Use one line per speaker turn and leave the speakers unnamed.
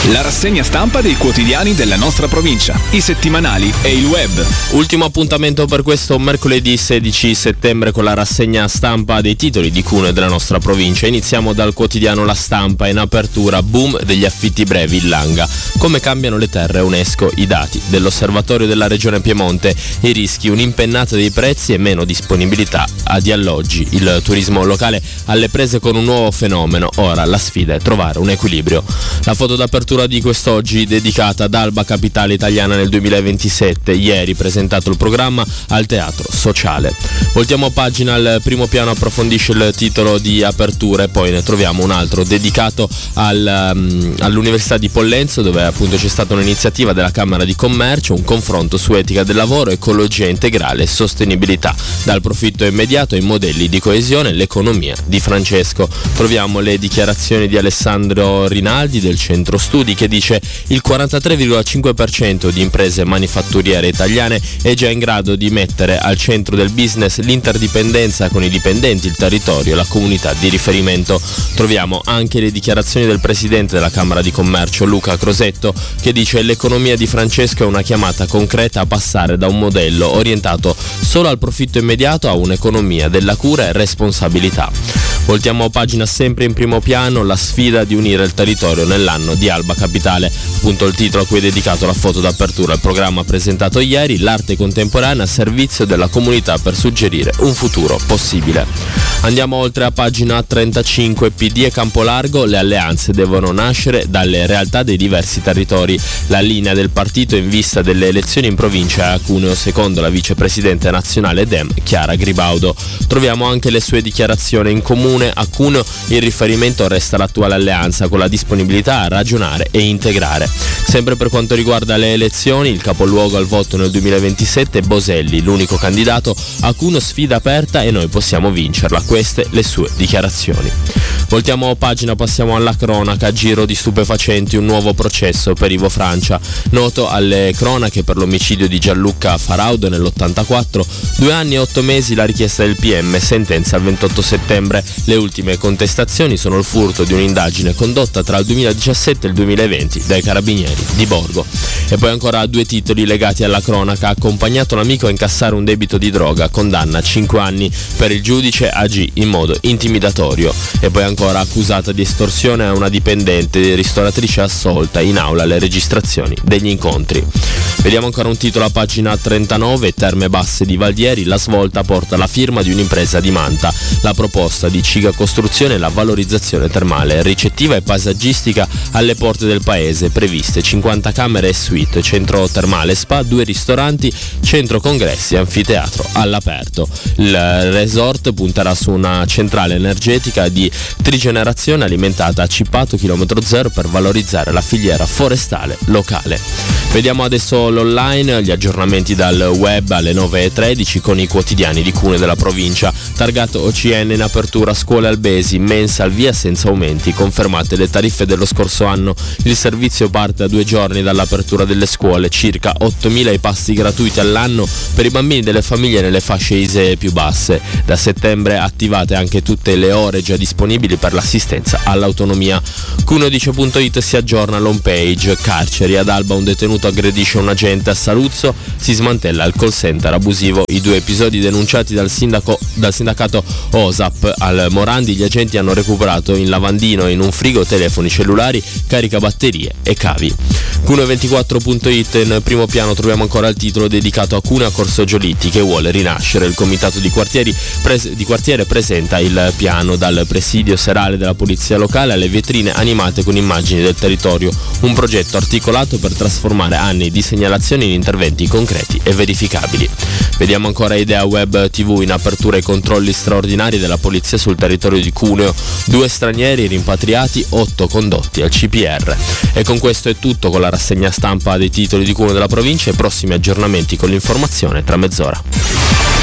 La rassegna stampa dei quotidiani della nostra provincia, i settimanali e il web.
Ultimo appuntamento per questo mercoledì 16 settembre con la rassegna stampa dei titoli di Cuneo e della nostra provincia. Iniziamo dal quotidiano La Stampa. In apertura, boom degli affitti brevi in Langa. Come cambiano le terre UNESCO, i dati dell'osservatorio della regione Piemonte, i rischi, un'impennata dei prezzi e meno disponibilità di alloggi. Il turismo locale alle prese con un nuovo fenomeno. Ora la sfida è trovare un equilibrio. La foto d'apertura di quest'oggi dedicata ad Alba Capitale Italiana nel 2027, ieri presentato il programma al Teatro Sociale. Voltiamo pagina, al primo piano approfondisce il titolo di apertura e poi ne troviamo un altro dedicato all'Università di Pollenzo, dove appunto c'è stata un'iniziativa della Camera di Commercio, un confronto su etica del lavoro, ecologia integrale e sostenibilità, dal profitto immediato ai modelli di coesione, l'economia di Francesco. Troviamo le dichiarazioni di Alessandro Rinaldi del Centro Studi, che dice il 43,5% di imprese manifatturiere italiane è già in grado di mettere al centro del business l'interdipendenza con i dipendenti, il territorio e la comunità di riferimento. Troviamo anche le dichiarazioni del presidente della Camera di Commercio Luca Crosetto, che dice l'economia di Francesco è una chiamata concreta a passare da un modello orientato solo al profitto immediato a un'economia della cura e responsabilità. Voltiamo pagina, sempre in primo piano, la sfida di unire il territorio nell'anno di Alba Capitale, appunto il titolo a cui è dedicato la foto d'apertura. Il programma presentato ieri, l'arte contemporanea a servizio della comunità per suggerire un futuro possibile. Andiamo oltre a pagina 35, PD e Campolargo, le alleanze devono nascere dalle realtà dei diversi territori. La linea del partito in vista delle elezioni in provincia a Cuneo, secondo la vicepresidente nazionale Dem Chiara Gribaudo. Troviamo anche le sue dichiarazioni in comune. A Cuneo il riferimento resta l'attuale alleanza con la disponibilità a ragionare e integrare. Sempre per quanto riguarda le elezioni, il capoluogo al voto nel 2027 è Boselli, l'unico candidato. A Cuneo sfida aperta e noi possiamo vincerla. Queste le sue dichiarazioni. Voltiamo pagina, passiamo alla cronaca. Giro di stupefacenti, un nuovo processo per Ivo Francia. Noto alle cronache per l'omicidio di Gianluca Faraudo nell'84, 2 anni e 8 mesi la richiesta del PM, sentenza il 28 settembre. Le ultime contestazioni sono il furto di un'indagine condotta tra il 2017 e il 2020 dai carabinieri di Borgo. E poi ancora 2 titoli legati alla cronaca. Accompagnato l'amico a incassare un debito di droga, condanna a 5 anni per il giudice, agì in modo intimidatorio. E poi ancora accusata di estorsione a una dipendente ristoratrice assolta, in aula le registrazioni degli incontri. Vediamo ancora un titolo a pagina 39, Terme Basse di Valdieri, la svolta porta la firma di un'impresa di Manta. La proposta di Ciga Costruzione e la valorizzazione termale, ricettiva e paesaggistica alle porte del paese, previste 50 camere e suite, centro termale spa, 2 ristoranti, centro congressi e anfiteatro all'aperto. Il resort punterà su una centrale energetica di trigenerazione alimentata a Cippato chilometro zero per valorizzare la filiera forestale locale. Vediamo adesso l'online, gli aggiornamenti dal web alle 9:13 con i quotidiani di Cuneo della provincia. Targato OCN in apertura, scuole Albesi, mensa al via senza aumenti, confermate le tariffe dello scorso anno. Il servizio parte a 2 giorni dall'apertura delle scuole, circa 8.000 i pasti gratuiti all'anno per i bambini delle famiglie nelle fasce ISEE più basse. Da settembre attivate anche tutte le ore già disponibili per l'assistenza all'autonomia. Cuneo10.it si aggiorna l'home page, carceri, ad Alba un detenuto aggredisce un agente, a Saluzzo si smantella il call center abusivo. I 2 episodi denunciati dal sindacato OSAP. Al Morandi gli agenti hanno recuperato in lavandino e in un frigo telefoni cellulari, caricabatterie e cavi. Cuneo24.it, in primo piano troviamo ancora il titolo dedicato a Cuneo a Corso Giolitti che vuole rinascere. Il comitato di quartiere presenta il piano, dal presidio serale della polizia locale alle vetrine animate con immagini del territorio, un progetto articolato per trasformare anni di segnalazioni in interventi concreti e verificabili. Vediamo ancora Idea Web TV, in apertura i controlli straordinari della polizia sul territorio di Cuneo, 2 stranieri rimpatriati, 8 condotti al CPR. E con questo è tutto con la rassegna stampa dei titoli di Cuneo della provincia. E prossimi aggiornamenti con l'informazione tra mezz'ora.